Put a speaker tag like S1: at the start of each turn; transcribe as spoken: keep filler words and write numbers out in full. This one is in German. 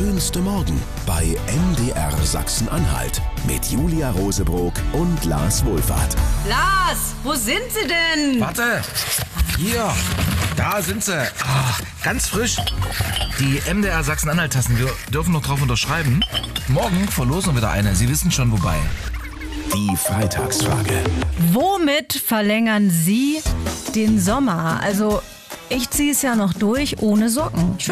S1: schönste Morgen bei M D R Sachsen-Anhalt mit Julia Rosebrock und Lars Wohlfahrt.
S2: Lars, wo sind Sie denn?
S3: Warte, hier, da sind sie. Ah, ganz frisch. Die M D R Sachsen-Anhalt-Tassen, wir dürfen noch drauf unterschreiben. Morgen verlosen wir wieder eine, Sie wissen schon wobei.
S1: Die Freitagsfrage.
S2: Womit verlängern Sie den Sommer? Also, ich ziehe es ja noch durch ohne Socken.